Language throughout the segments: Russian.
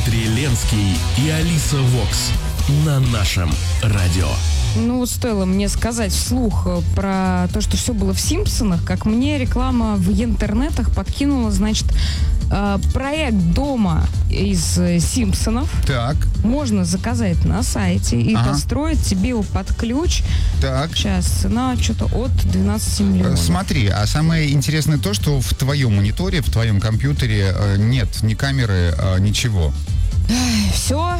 Дмитрий Ленский и Алиса Вокс на нашем радио. Ну, вот стоило мне сказать вслух про то, что все было в «Симпсонах», как мне реклама в интернетах подкинула, значит, проект дома из «Симпсонов». Так. Можно заказать на сайте и построить тебе его под ключ. Так. Сейчас цена что-то от 12 миллионов. Смотри, а самое интересное то, что в твоем мониторе, в твоем компьютере нет ни камеры, ничего. Все.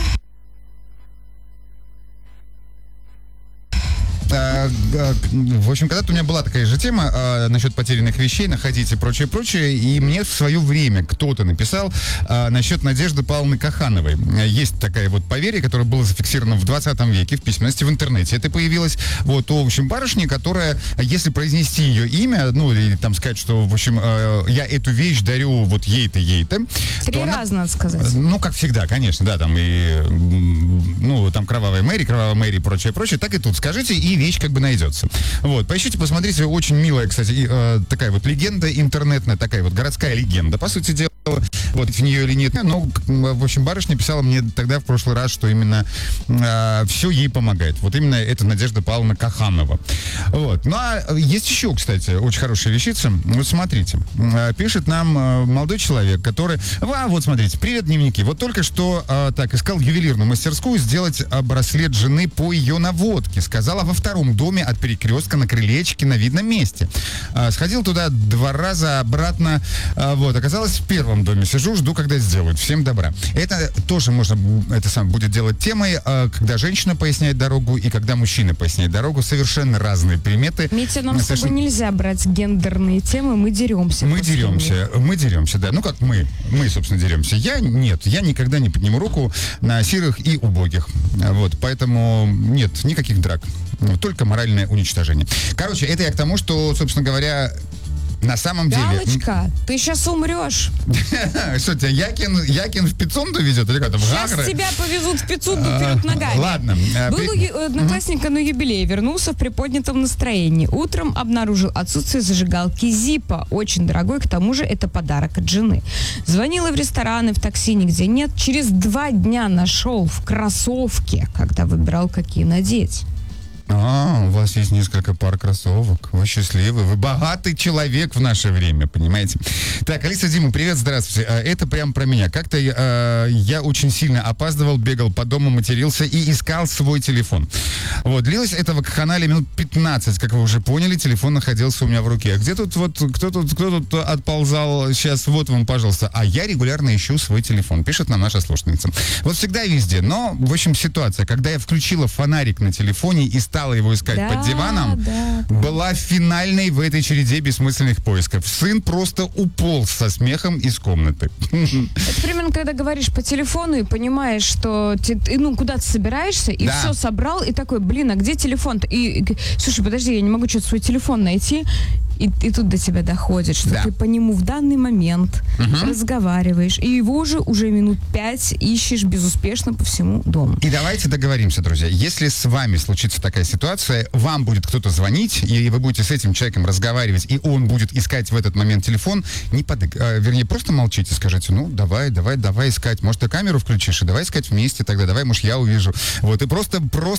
В общем, когда-то у меня была такая же тема насчет потерянных вещей, находить и прочее, и мне в свое время кто-то написал насчет Надежды Павловны Кохановой. Есть такая вот поверье, которое было зафиксировано в 20 веке в письменности, в интернете. Это появилось вот в общем, барышне, которая, если произнести ее имя, ну, или там сказать, что, в общем, я эту вещь дарю вот ей-то. Три раза, надо сказать. Ну, как всегда, конечно, да, там и, ну, там Кровавая Мэри и прочее, так и тут скажите, и вещь как бы найдется. Вот, поищите, посмотрите, очень милая, кстати, такая вот легенда интернетная, такая вот городская легенда, по сути дела, вот в нее или нет. Но, в общем, барышня писала мне тогда в прошлый раз, что именно все ей помогает. Вот именно это Надежда Павловна Коханова. Вот. Ну, а есть еще, кстати, очень хорошая вещица. Вот смотрите, пишет нам молодой человек, который... вот смотрите, привет, дневники. Вот только что искал ювелирную мастерскую сделать браслет жены по ее наводке. Сказала во втором доме от перекрестка на крылечке на видном месте. Сходил туда 2 раза, обратно. Оказалось, в первом доме сижу, жду, когда сделают. Всем добра. Это тоже можно, будет делать темой, когда женщина поясняет дорогу и когда мужчина поясняет дорогу. Совершенно разные приметы. Митя, нам с тобой нельзя брать гендерные темы, мы деремся. Мы деремся, да. Ну как мы, собственно, деремся. Я никогда не подниму руку на сирых и убогих. Вот, поэтому нет никаких драк. Только моральное уничтожение. Короче, это я к тому, что, собственно говоря, на самом деле... Галочка, ты сейчас умрешь. Что тебя, Якин в Пицунду везет? Или как-то в Сейчас Гагры? тебя повезут в Пицунду вперед ногами. Ладно. Был у одноклассника на юбилей, вернулся в приподнятом настроении. Утром обнаружил отсутствие зажигалки Зиппо. Очень дорогой, к тому же это подарок от жены. Звонила в рестораны, в такси нигде нет. Через 2 дня нашел в кроссовке, когда выбирал, какие надеть. У вас есть несколько пар кроссовок. Вы счастливы. Вы богатый человек в наше время, понимаете? Так, Алиса, Дима, привет, здравствуйте. Это прям про меня. Как-то я очень сильно опаздывал, бегал по дому, матерился и искал свой телефон. Вот, длилось это вакханалия минут 15, как вы уже поняли, телефон находился у меня в руке. А где тут кто тут отползал? Сейчас вот вам, пожалуйста. А я регулярно ищу свой телефон, пишет нам наша слушательница. Вот всегда и везде. Но, в общем, ситуация, когда я включила фонарик на телефоне и стала его искать под диваном, была финальной в этой череде бессмысленных поисков. Сын просто уполз со смехом из комнаты. Это примерно, когда говоришь по телефону и понимаешь, что ты куда-то собираешься, и все собрал, и такой, а где телефон-то? И слушай, подожди, я не могу что-то свой телефон найти. И тут до тебя доходит, что ты по нему в данный момент разговариваешь, и его уже минут 5 ищешь безуспешно по всему дому. И давайте договоримся, друзья. Если с вами случится такая ситуация, вам будет кто-то звонить, и вы будете с этим человеком разговаривать, и он будет искать в этот момент телефон, вернее, просто молчите, скажите, давай искать. Может, ты камеру включишь, и давай искать вместе тогда, давай, может, я увижу. Вот, и просто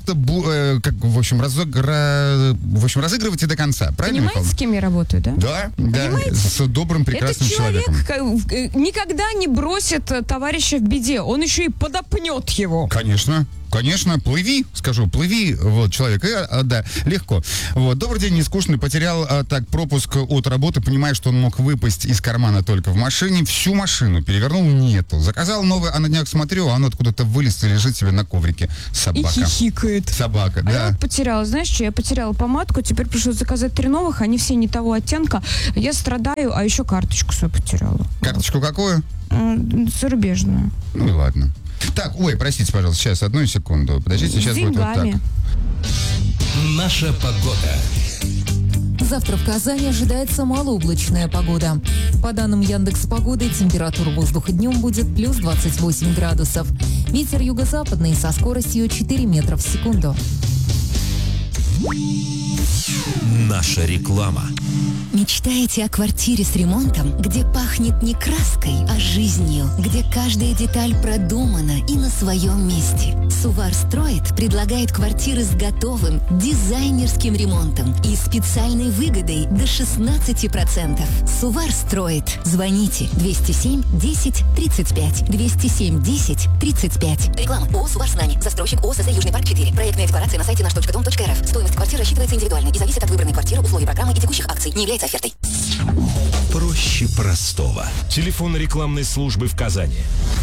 разыгрывайте до конца. Правильно, Понимаете, Михаил? с кем я работаю, да? Да, с добрым, прекрасным человеком. Это человек никогда не бросит товарища в беде, он еще и подопнет его. Конечно, плыви, вот, человек, легко. Вот, добрый день, не скучный, потерял пропуск от работы, понимая, что он мог выпасть из кармана только в машине, всю машину перевернул, нету. Заказал новый, а на днях смотрю, оно откуда-то вылез и лежит себе на коврике. Собака. И хихикает. Собака, да. Я вот потеряла, знаешь что, я потеряла помадку, теперь пришлось заказать 3 новых, они все не того оттенка, я страдаю, а еще карточку свою потеряла. Карточку какую? Зарубежную. Ну и ладно. Так, простите, пожалуйста, сейчас, 1 секунду. Подождите, сейчас будет вот так. Наша погода. Завтра в Казани ожидается малооблачная погода. По данным Яндекс.Погоды, температура воздуха днем будет плюс 28 градусов. Ветер юго-западный со скоростью 4 метра в секунду. Наша реклама. Мечтаете о квартире с ремонтом, где пахнет не краской, а жизнью, где каждая деталь продумана и на своем месте? Сувар Строит предлагает квартиры с готовым дизайнерским ремонтом и специальной выгодой до 16%. Сувар Строит. Звоните 207 10 35 207 10 35. Реклама. ООО «Сувар Снани». Застройщик ООО «СС Южный парк 4». Проектная декларация на сайте наш.дом.рф. Стоимость квартиры рассчитывается индивидуально и зависит от выбранной квартиры, условий программы и текущих акций. Не является офертой. Проще простого. Телефон рекламной службы в Казани.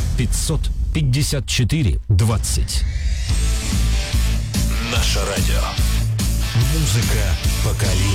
554 20. Наше радио. Музыка поколений.